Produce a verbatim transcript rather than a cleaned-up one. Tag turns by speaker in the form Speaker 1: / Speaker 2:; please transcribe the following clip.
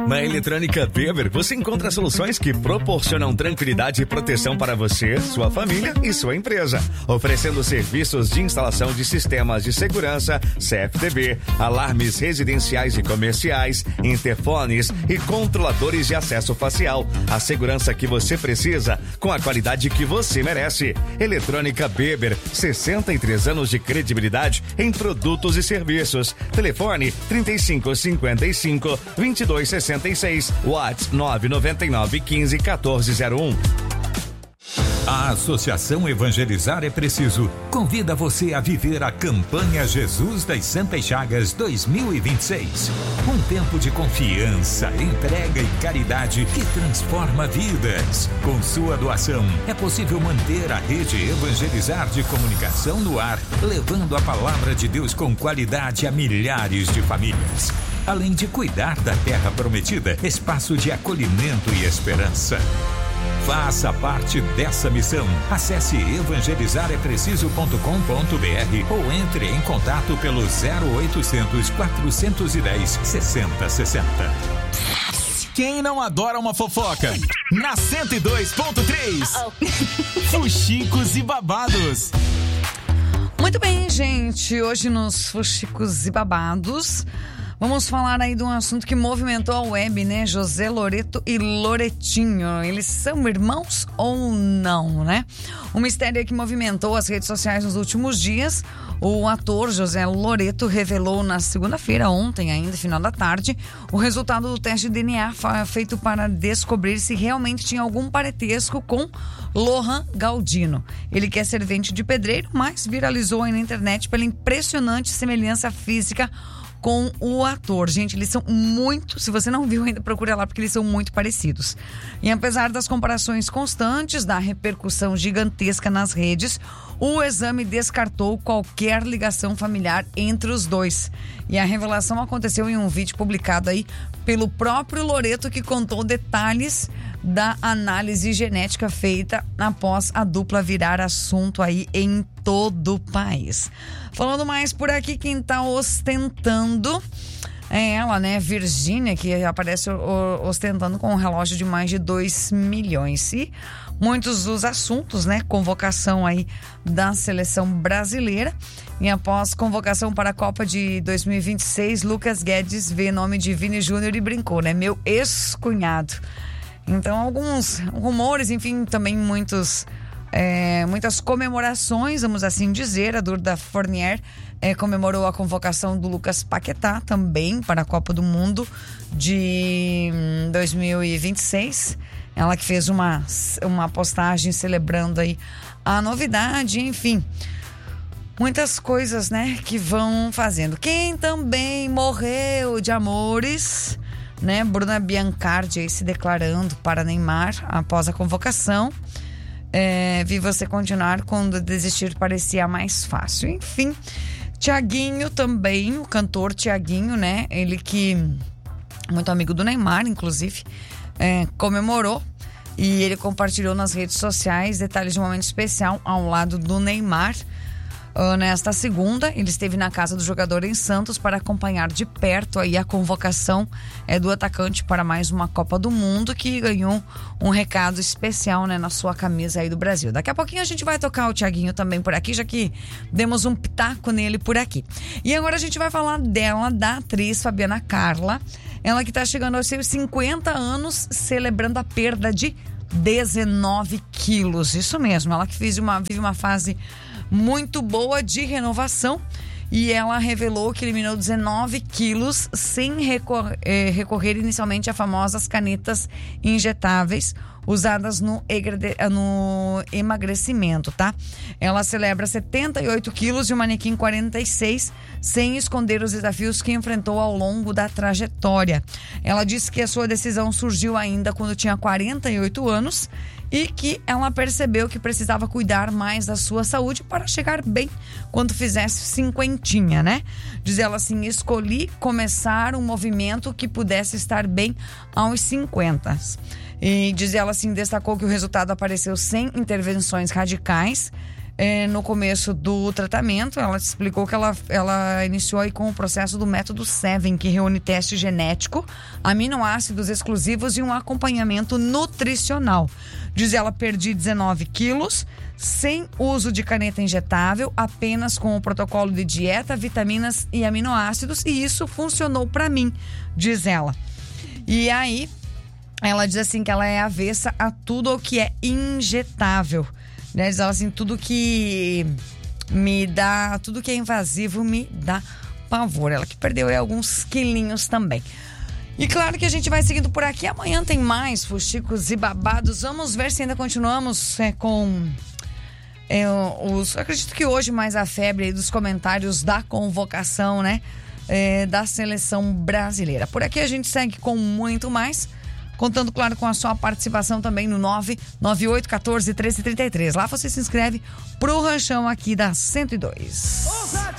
Speaker 1: Na Eletrônica Weber, você encontra soluções que proporcionam tranquilidade e proteção para você, sua família e sua empresa. Oferecendo serviços de instalação de sistemas de segurança, C F T B, alarmes residenciais e comerciais, interfones e controladores de acesso facial. A segurança que você precisa, com a qualidade que você merece. Eletrônica Weber, sessenta e três anos de credibilidade em produtos e serviços. Telefone trinta e cinco, cinquenta e cinco, vinte e dois, sessenta e seis. WhatsApp nove nove nove, quinze, quatorze zero um.
Speaker 2: A Associação Evangelizar é Preciso convida você a viver a campanha Jesus das Santas Chagas dois mil e vinte e seis. Um tempo de confiança, entrega e caridade que transforma vidas. Com sua doação, é possível manter a rede Evangelizar de comunicação no ar, levando a palavra de Deus com qualidade a milhares de famílias. Além de cuidar da terra prometida, espaço de acolhimento e esperança. Faça parte dessa missão. Acesse evangelizar é preciso ponto com ponto b r ou entre em contato pelo zero oitocentos, quatrocentos e dez, sessenta sessenta.
Speaker 3: Quem não adora uma fofoca? Na cento e dois ponto três. Fuxicos e babados.
Speaker 4: Muito bem, gente. Hoje nos Fuxicos e Babados vamos falar aí de um assunto que movimentou a web, né? José Loreto e Loretinho. Eles são irmãos ou não, né? Um mistério que movimentou as redes sociais nos últimos dias. O ator José Loreto revelou na segunda-feira, ontem ainda, final da tarde, o resultado do teste de D N A feito para descobrir se realmente tinha algum parentesco com Lohan Galdino. Ele que é servente de pedreiro, mas viralizou aí na internet pela impressionante semelhança física com o ator. Gente, eles são muito... Se você não viu ainda, procura lá, porque eles são muito parecidos. E apesar das comparações constantes, da repercussão gigantesca nas redes, o exame descartou qualquer ligação familiar entre os dois. E a revelação aconteceu em um vídeo publicado aí pelo próprio Loreto, que contou detalhes da análise genética feita após a dupla virar assunto aí em todo o país. Falando mais por aqui, quem tá ostentando é ela, né? Virgínia, que aparece ostentando com um relógio de mais de dois milhões. E muitos dos assuntos, né? Convocação aí da seleção brasileira. E após convocação para a Copa de dois mil e vinte e seis, Lucas Guedes vê nome de Vini Júnior e brincou, né? Meu ex-cunhado. Então, alguns rumores, enfim, também muitos, é, muitas comemorações, vamos assim dizer. A Durda Fournier é, comemorou a convocação do Lucas Paquetá também para a Copa do Mundo de dois mil e vinte e seis. Ela que fez uma, uma postagem celebrando aí a novidade, enfim. Muitas coisas, né, que vão fazendo. Quem também morreu de amores, né? Bruna Biancardi aí se declarando para Neymar após a convocação. É, vi você continuar quando desistir parecia mais fácil. Enfim, Thiaguinho também, o cantor Thiaguinho, né? Ele que, muito amigo do Neymar, inclusive, é, comemorou. E ele compartilhou nas redes sociais detalhes de um momento especial ao lado do Neymar. Uh, nesta segunda, ele esteve na casa do jogador em Santos para acompanhar de perto aí a convocação é, do atacante para mais uma Copa do Mundo, que ganhou um recado especial, né, na sua camisa aí do Brasil. Daqui a pouquinho a gente vai tocar o Thiaguinho também por aqui, já que demos um pitaco nele por aqui. E agora a gente vai falar dela, da atriz Fabiana Carla, ela que está chegando aos seus cinquenta anos, celebrando a perda de dezenove quilos. Isso mesmo, ela que fez uma, vive uma fase muito boa de renovação, e ela revelou que eliminou dezenove quilos sem recorrer, eh, recorrer inicialmente a famosas canetas injetáveis usadas no, no emagrecimento, tá? Ela celebra setenta e oito quilos e o manequim quarenta e seis, sem esconder os desafios que enfrentou ao longo da trajetória. Ela disse que a sua decisão surgiu ainda quando tinha quarenta e oito anos e que ela percebeu que precisava cuidar mais da sua saúde para chegar bem quando fizesse cinquentinha, né? Diz ela assim: escolhi começar um movimento que pudesse estar bem aos cinquenta. E diz ela assim, destacou que o resultado apareceu sem intervenções radicais, É, no começo do tratamento, ela explicou que ela, ela iniciou aí com o processo do método Seven, que reúne teste genético, aminoácidos exclusivos e um acompanhamento nutricional. Diz ela, perdi dezenove quilos, sem uso de caneta injetável, apenas com o protocolo de dieta, vitaminas e aminoácidos, e isso funcionou pra mim, diz ela. E aí, ela diz assim que ela é avessa a tudo o que é injetável. Né? Diz ela assim, tudo que me dá, tudo que é invasivo me dá pavor. Ela que perdeu aí alguns quilinhos também. E claro que a gente vai seguindo por aqui. Amanhã tem mais fuxicos e babados. Vamos ver se ainda continuamos é, com é, os... Acredito que hoje mais a febre aí dos comentários da convocação, né? É, da seleção brasileira. Por aqui a gente segue com muito mais. Contando, claro, com a sua participação também no nove nove oito um quatro, um três três três. Lá você se inscreve pro ranchão aqui da cento e dois.